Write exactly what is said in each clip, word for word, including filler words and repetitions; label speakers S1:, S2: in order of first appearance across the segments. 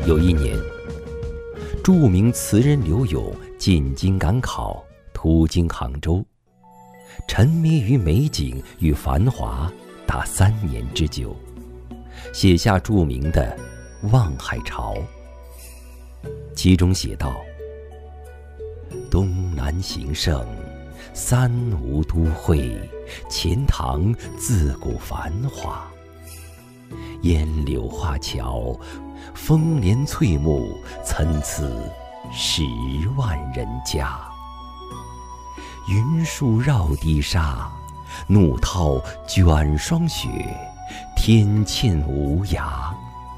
S1: 有一年，著名词人柳永进京赶考，途经杭州，沉迷于美景与繁华达三年之久，写下著名的《望海潮》。其中写道：东南形胜，三吴都会，钱塘自古繁华。烟柳画桥，风帘翠幕，参差十万人家。云树绕堤沙，怒涛卷霜雪，天堑无涯。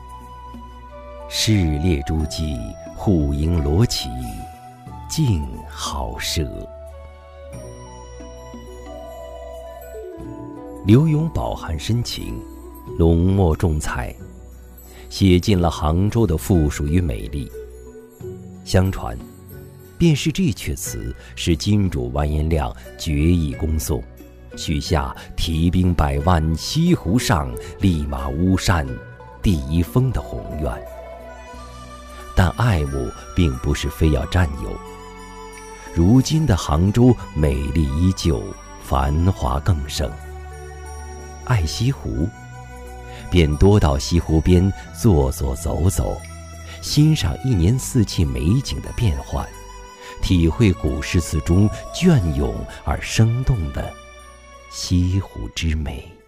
S1: 市列诸暨，户盈罗绮，静好舍。柳永饱含深情，浓墨重彩，写尽了杭州的富庶与美丽。相传，便是这阙词使金主完颜亮决意攻宋，许下提兵百万西湖上，立马巫山第一峰的宏愿。但爱慕并不是非要占有，如今的杭州美丽依旧，繁华更盛。爱西湖，便多到西湖边坐坐走走，欣赏一年四季美景的变幻，体会古诗词中隽永而生动的西湖之美。